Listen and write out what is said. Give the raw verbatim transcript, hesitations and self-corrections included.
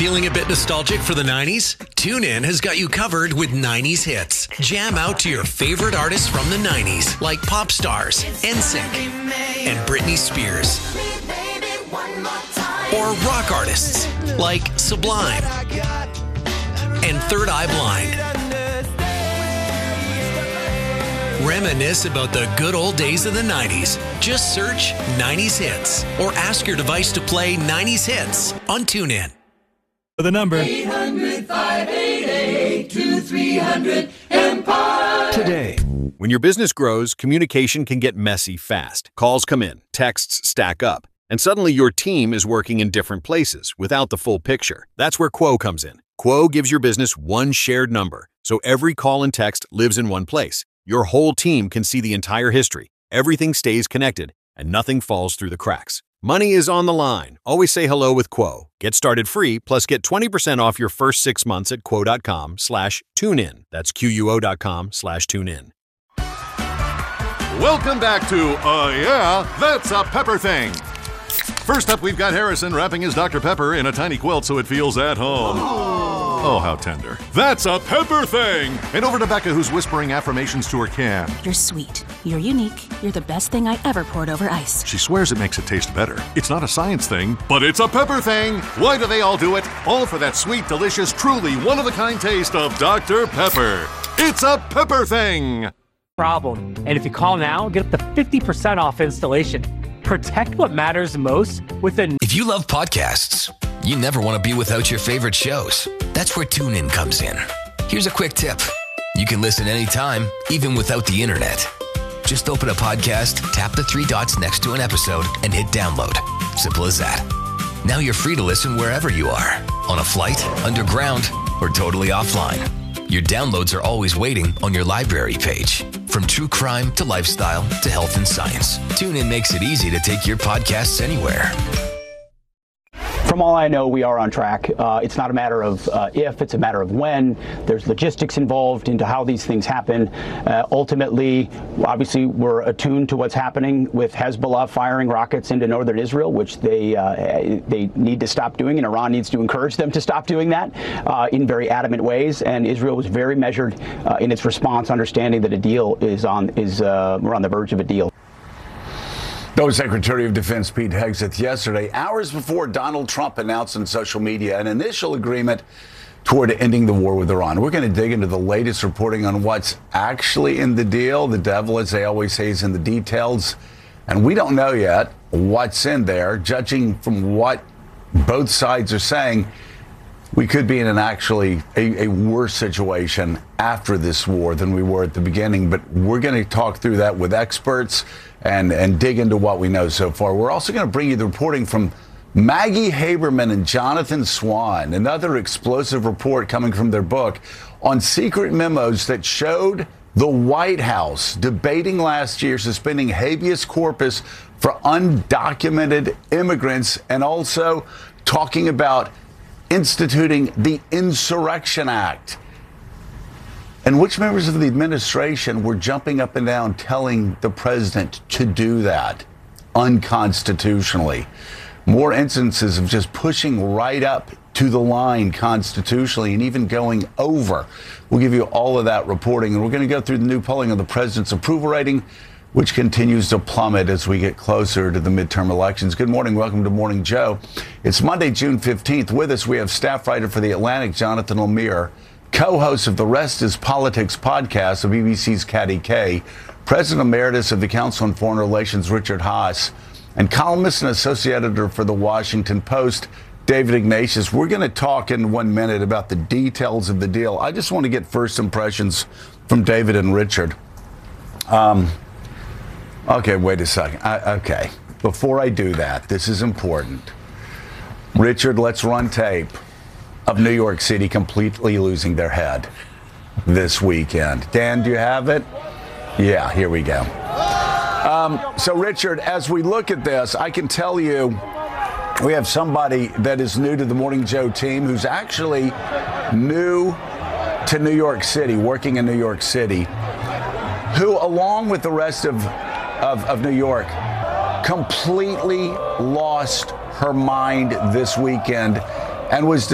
Feeling a bit nostalgic for the nineties? TuneIn has got you covered with nineties hits. Jam out to your favorite artists from the nineties, like pop stars, N Sync, and Britney Spears. Or rock artists, like Sublime and Third Eye Blind. Reminisce about the good old days of the nineties. Just search nineties hits or ask your device to play nineties hits on TuneIn. The number eight hundred, five eight eight, two three hundred Empire. Today, when your business grows, communication can get messy fast. Calls come in, texts stack up, and suddenly your team is working in different places without the full picture. That's where Quo comes in. Quo gives your business one shared number, so every call and text lives in one place. Your whole team can see the entire history. Everything stays connected, and nothing falls through the cracks. Money is on the line. Always say hello with Quo. Get started free, plus get twenty percent off your first six months at quo.com slash tune in. That's Q-U-O dot com slash tune in. Welcome back to, uh, yeah, That's a Pepper Thing. First up, we've got Harrison wrapping his Doctor Pepper in a tiny quilt so it feels at home. Oh, how tender. That's a Pepper Thing! And over to Becca, who's whispering affirmations to her can. You're sweet. You're unique. You're the best thing I ever poured over ice. She swears it makes it taste better. It's not a science thing, but it's a Pepper Thing! Why do they all do it? All for that sweet, delicious, truly one-of-a-kind taste of Doctor Pepper. It's a Pepper Thing! Problem. And if you call now, get up to fifty percent off installation. Protect what matters most with a... If you love podcasts, you never want to be without your favorite shows. That's where TuneIn comes in. Here's a quick tip. You can listen anytime, even without the internet. Just open a podcast, tap the three dots next to an episode, and hit download. Simple as that. Now you're free to listen wherever you are. On a flight, underground, or totally offline. Your downloads are always waiting on your library page. From true crime to lifestyle to health and science, TuneIn makes it easy to take your podcasts anywhere. From all I know, we are on track. Uh, it's not a matter of uh, if, it's a matter of when. There's logistics involved into how these things happen. Uh, ultimately, obviously, we're attuned to what's happening with Hezbollah firing rockets into northern Israel, which they uh, they need to stop doing, and Iran needs to encourage them to stop doing that uh, in very adamant ways. And Israel was very measured uh, in its response, understanding that a deal is on is uh, we're on the verge of a deal. That was Secretary of Defense Pete Hegseth yesterday, hours before Donald Trump announced on social media an initial agreement toward ending the war with Iran. We're going to dig into the latest reporting on what's actually in the deal. The devil, as they always say, is in the details. And we don't know yet what's in there. Judging from what both sides are saying, we could be in an actually a, a worse situation after this war than we were at the beginning. But we're going to talk through that with experts and, and dig into what we know so far. We're also going to bring you the reporting from Maggie Haberman and Jonathan Swan, another explosive report coming from their book on secret memos that showed the White House debating last year suspending habeas corpus for undocumented immigrants, and also talking about instituting the Insurrection Act. And which members of the administration were jumping up and down telling the president to do that unconstitutionally. More instances of just pushing right up to the line constitutionally and even going over. We'll give you all of that reporting, and we're going to go through the new polling of the president's approval rating, which continues to plummet as we get closer to the midterm elections. Good morning. Welcome to Morning Joe. It's Monday, June fifteenth. With us, we have staff writer for The Atlantic, Jonathan Lemire, co-host of the Rest is Politics podcast of B B C's Katty Kay, President Emeritus of the Council on Foreign Relations, Richard Haass, and columnist and associate editor for The Washington Post, David Ignatius. We're going to talk in one minute about the details of the deal. I just want to get first impressions from David and Richard. Um, okay, wait a second. I, okay, before I do that, this is important. Richard, let's run tape of New York City completely losing their head this weekend. Dan, do you have it? Yeah, here we go. Um, so, Richard, as we look at this, I can tell you we have somebody that is new to the Morning Joe team who's actually new to New York City, working in New York City, who, along with the rest of, of, of New York, completely lost her mind this weekend and was